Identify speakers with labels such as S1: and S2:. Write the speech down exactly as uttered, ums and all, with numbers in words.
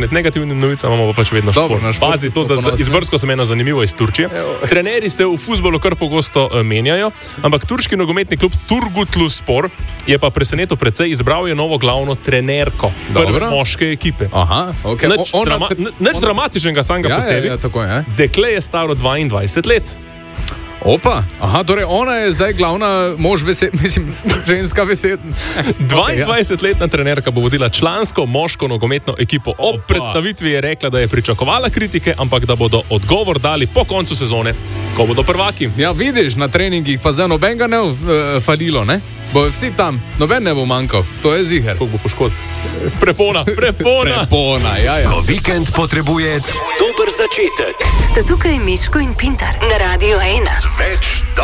S1: med negativnimi novicami imamo pa pač vedno šport. Pazi, to za, izbrsko sem eno zanimivo iz Turčije. Trenerji se v fuzbolu kar pogosto uh, menjajo, ampak turški nogometni klub Turgutluspor je pa presenetil precej, izbral je novo glavno trenerko prve moške ekipe.
S2: Aha, okay.
S1: Nič, ona, drama, nič ona... dramatičnega samega
S2: ja,
S1: po sebi.
S2: Ja, ja, tako je.
S1: Dekle je staro dvaindvajset let.
S2: Opa, aha, torej ona je zdaj glavna mož besed, mislim, ženska besed.
S1: dvaindvajsetletna trenerka bo vodila člansko moško nogometno ekipo. Ob
S2: Opa.
S1: predstavitvi je rekla, da je pričakovala kritike, ampak da bodo odgovor dali po koncu sezone, ko bodo prvaki.
S2: Ja, vidiš, na treningih pa za nobenega ne uh, falilo, ne? Bojo vsi tam, noben ne bo manjkal, to je ziher.
S1: Kako bo poškodil? Prepona, prepona.
S2: Prepona, ja, ja.
S3: Ko vikend potrebuje dober začetek.
S4: Sta tukaj Miško in Pintar na Radiu ena.
S3: Več